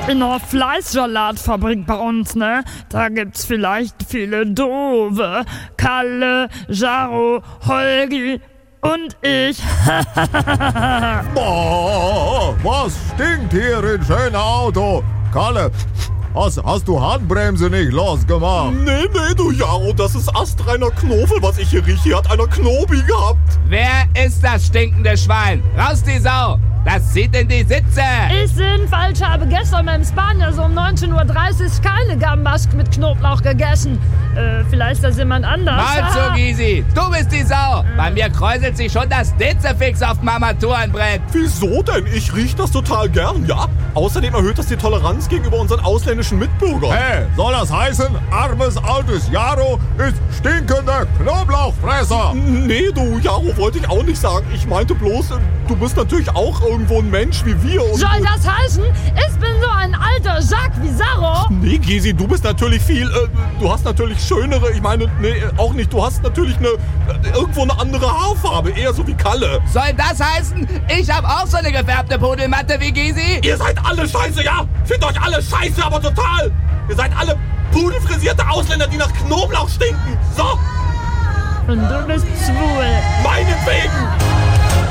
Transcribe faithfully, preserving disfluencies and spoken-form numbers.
in einer Fleischsalatfabrik bei uns, ne? Da gibt's vielleicht viele Doofe. Kalle, Jaro, Holgi und ich. Boah, was stinkt hier in schönem Auto? Kalle, hast, hast du Handbremse nicht losgemacht? Nee, nee, du Jaro, das ist astreiner Knofel, was ich hier rieche. Hier hat einer Knobi gehabt. Wer ist das stinkende Schwein? Raus die Sau! Das zieht in die Sitze! Ich jedenfalls habe gestern beim Spanier so um neunzehn Uhr dreißig keine Gambas mit Knoblauch gegessen. Äh, vielleicht ist das jemand anders. Mal zu, Gysi! Du bist die Sau! Bei mir kräuselt sich schon das Dezifix auf dem Armaturenbrett. Wieso denn? Ich riech das total gern, ja? Außerdem erhöht das die Toleranz gegenüber unseren ausländischen Mitbürgern. Hey, soll das heißen, armes altes Jaro ist stinkender Knoblauchfresser? Nee, du Jaro, wollte ich auch nicht sagen. Ich meinte bloß, du bist natürlich auch irgendwo ein Mensch wie wir. Und Soll das heißen, ich bin so ein alter Jacques wie Sarro? Nee, Gysi, du bist natürlich viel, äh, du hast natürlich schönere, ich meine, nee, auch nicht, du hast natürlich eine, äh, irgendwo eine andere Haarfarbe, eher so wie Kalle. Soll das heißen, ich hab auch so eine gefärbte Pudelmatte wie Gysi? Ihr seid alle scheiße, ja? Findet euch alle scheiße, aber total. Ihr seid alle pudelfrisierte Ausländer, die nach Knoblauch stinken. So, Und du bist schwul. meinetwegen.